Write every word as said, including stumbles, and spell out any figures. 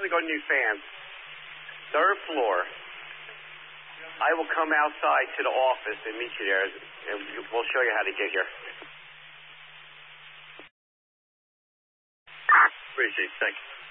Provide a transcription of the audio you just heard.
actually got new fans. Third floor. I will come outside to the office and meet you there, and we'll show you how to get here. Appreciate it. Thanks.